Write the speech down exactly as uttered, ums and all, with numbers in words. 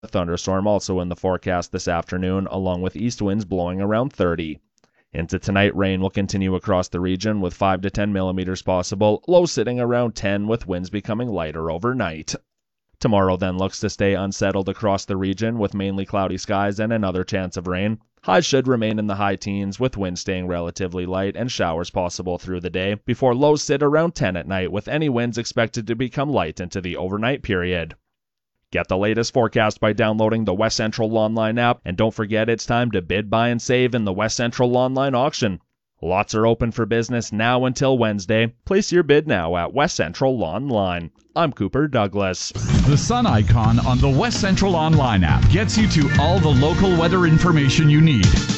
A thunderstorm also in the forecast this afternoon, along with east winds blowing around thirty. Into tonight, rain will continue across the region with five to ten millimeters possible, low sitting around ten with winds becoming lighter overnight. Tomorrow then looks to stay unsettled across the region with mainly cloudy skies and another chance of rain. Highs should remain in the high teens with winds staying relatively light and showers possible through the day before lows sit around ten at night with any winds expected to become light into the overnight period. Get the latest forecast by downloading the West Central Lawnline app, and don't forget it's time to bid, buy, and save in the West Central Lawnline auction. Lots are open for business now until Wednesday. Place your bid now at West Central Lawnline. I'm Cooper Douglas. The sun icon on the West Central Online app gets you to all the local weather information you need.